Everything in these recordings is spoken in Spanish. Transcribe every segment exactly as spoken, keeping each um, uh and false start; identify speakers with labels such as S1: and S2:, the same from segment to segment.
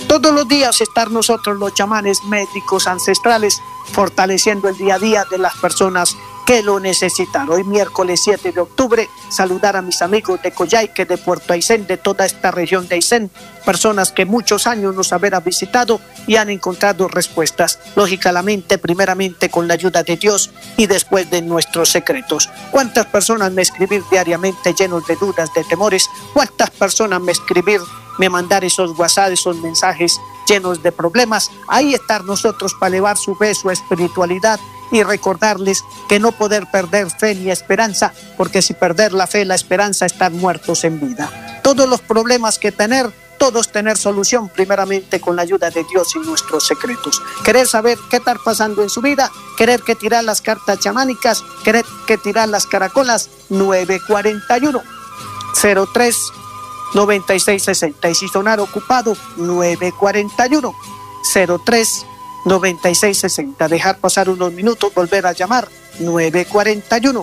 S1: Todos los días estar nosotros los chamanes médicos ancestrales fortaleciendo el día a día de las personas que lo necesitan. Hoy miércoles siete de octubre, saludar a mis amigos de Coyhaique, de Puerto Aysén, de toda esta región de Aysén, personas que muchos años nos habrán visitado y han encontrado respuestas, lógicamente, primeramente con la ayuda de Dios y después de nuestros secretos. ¿Cuántas personas me escribir diariamente llenos de dudas, de temores? ¿Cuántas personas me escribir, me mandar esos WhatsApp, esos mensajes llenos de problemas? Ahí estar nosotros para elevar su fe, su espiritualidad y recordarles que no poder perder fe ni esperanza, porque si perder la fe, la esperanza, están muertos en vida. Todos los problemas que tener, todos tener solución primeramente con la ayuda de Dios y nuestros secretos. Querer saber qué está pasando en su vida, querer que tirar las cartas chamánicas, querer que tirar las caracolas, nueve cuatro uno, cero tres, noventa y seis sesenta. Y si sonar ocupado, nueve cuatro uno, cero tres, noventa y seis sesenta. Dejar pasar unos minutos, volver a llamar, nueve cuatro uno,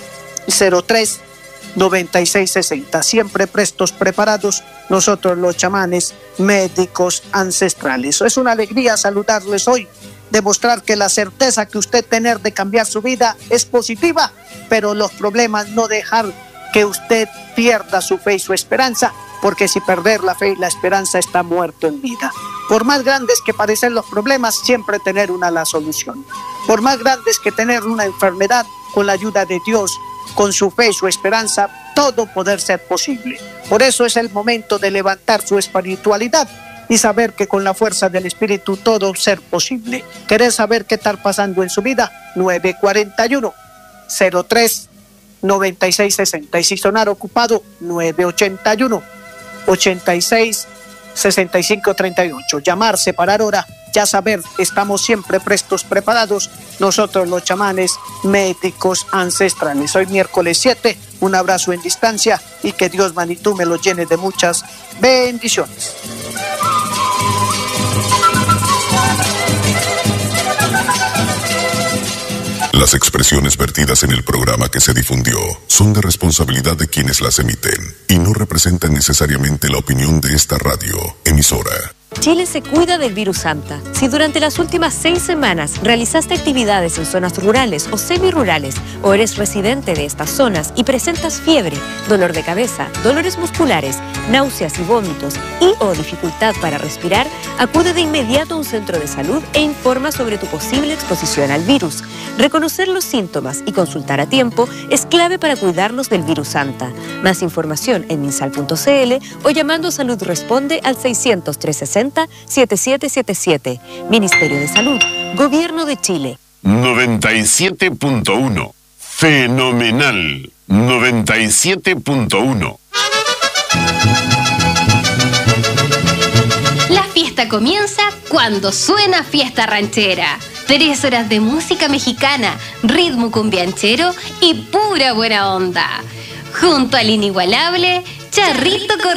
S1: cero tres, noventa y seis sesenta. Siempre prestos, preparados, nosotros los chamanes médicos ancestrales. Es una alegría saludarles hoy, demostrar que la certeza que usted tener de cambiar su vida es positiva, pero los problemas no dejar que usted pierda su fe y su esperanza, porque si perder la fe y la esperanza, está muerto en vida. Por más grandes que parecen los problemas, siempre tener una la solución. Por más grandes que tener una enfermedad, con la ayuda de Dios, con su fe y su esperanza, todo poder ser posible. Por eso es el momento de levantar su espiritualidad y saber que con la fuerza del Espíritu todo ser posible. ¿Querés saber qué está pasando en su vida? nueve cuatro uno, cero tres, noventa y seis sesenta. Y si sonar ocupado, nueve ocho uno, ochenta y seis, sesenta y cinco treinta y ocho. Llamar, separar hora, ya saber, estamos siempre prestos, preparados, nosotros los chamanes médicos ancestrales. Hoy miércoles siete, un abrazo en distancia y que Dios Manitú me lo llene de muchas bendiciones.
S2: Las expresiones vertidas en el programa que se difundió son de responsabilidad de quienes las emiten y no representan necesariamente la opinión de esta radio emisora.
S3: Chile se cuida del virus Santa. Si durante las últimas seis semanas realizaste actividades en zonas rurales o semirurales o eres residente de estas zonas y presentas fiebre, dolor de cabeza, dolores musculares, náuseas y vómitos y o dificultad para respirar, acude de inmediato a un centro de salud e informa sobre tu posible exposición al virus. Reconocer los síntomas y consultar a tiempo es clave para cuidarnos del virus Santa. Más información en minsal punto c l o llamando a Salud Responde al seiscientos, trescientos sesenta, setenta y siete setenta y siete. Ministerio de Salud, Gobierno de Chile.
S4: noventa y siete punto uno. Fenomenal. noventa y siete punto uno.
S5: La fiesta comienza cuando suena Fiesta Ranchera. Tres horas de música mexicana, ritmo cumbianchero y pura buena onda. Junto al inigualable Charrito Correa.